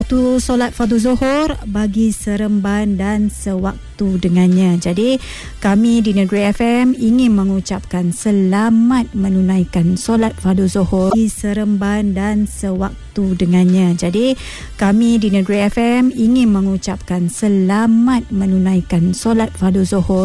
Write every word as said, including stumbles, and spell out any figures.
waktu solat fardu zuhur bagi Seremban dan sewaktu dengannya. Jadi kami di Negeri F M ingin mengucapkan selamat menunaikan solat fardu zuhur di Seremban dan sewaktu dengannya. Jadi kami di Negeri F M ingin mengucapkan selamat menunaikan solat fardu zuhur